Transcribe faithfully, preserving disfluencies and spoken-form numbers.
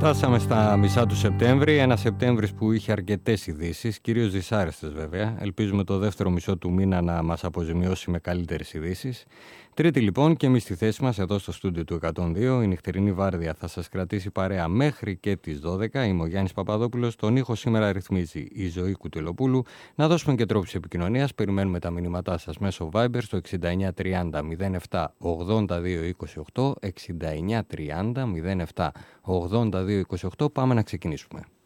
Φτάσαμε στα μισά του Σεπτέμβρη, ένα Σεπτέμβρης που είχε αρκετές ειδήσεις, κυρίως δυσάρεστες βέβαια. Ελπίζουμε το δεύτερο μισό του μήνα να μας αποζημιώσει με καλύτερες ειδήσεις. Τρίτη λοιπόν και εμείς στη θέση μας εδώ στο στούντιο του εκατόν δύο. Η νυχτερινή βάρδια θα σας κρατήσει παρέα μέχρι και τις δώδεκα. Είμαι ο Γιάννης Παπαδόπουλος. Τον ήχο σήμερα ρυθμίζει η Ζωή Κουτελοπούλου. Να δώσουμε και τρόπους επικοινωνίας. Περιμένουμε τα μηνύματά σας μέσω Viber στο εξήντα εννιά τριάντα μηδέν επτά ογδόντα δύο είκοσι οκτώ. εξήντα εννιά τριάντα μηδέν επτά ογδόντα δύο είκοσι οκτώ. Πάμε να ξεκινήσουμε.